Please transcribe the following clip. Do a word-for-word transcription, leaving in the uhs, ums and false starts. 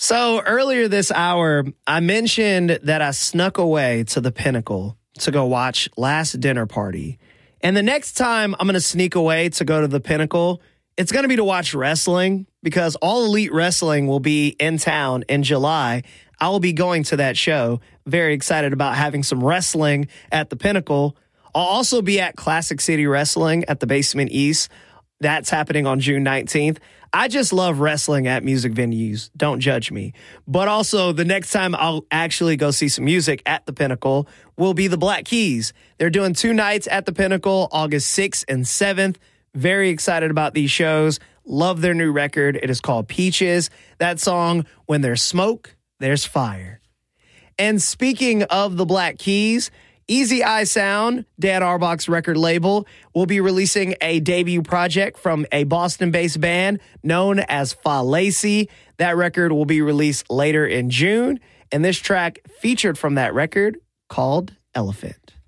So earlier this hour, I mentioned that I snuck away to the Pinnacle to go watch Last Dinner Party. And the next time I'm going to sneak away to go to the Pinnacle, it's going to be to watch wrestling, because All Elite Wrestling will be in town in July. I will be going to that show. Very excited about having some wrestling at the Pinnacle. I'll also be at Classic City Wrestling at the Basement East. That's happening on June nineteenth. I just love wrestling at music venues. Don't judge me. But also, the next time I'll actually go see some music at the Pinnacle will be the Black Keys. They're doing two nights at the Pinnacle, August sixth and seventh. Very excited about these shows. Love their new record. It is called Peaches. That song, when there's smoke, there's fire. And speaking of the Black Keys, Easy Eye Sound, Dan Auerbach's record label, will be releasing a debut project from a Boston-based band known as Fa Lacy. That record will be released later in June, and this track featured from that record called Elephant.